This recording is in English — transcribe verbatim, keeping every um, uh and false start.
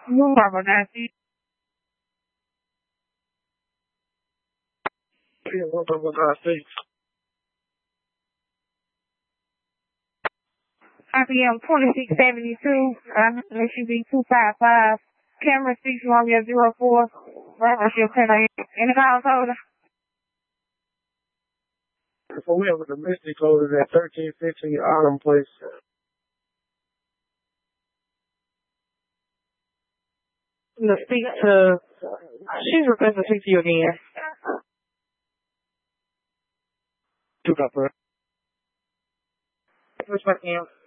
You Mama Nancy. Yeah, what the fuck I say? I P M twenty-six seventy-two, uh, S U V two five five, camera six Romeo zero four, Robert ten A M. In the household. So we have a domestic code at thirteen fifteen Autumn Place. To speak to, she's requesting to speak to you again. Two up, bro. What's my name?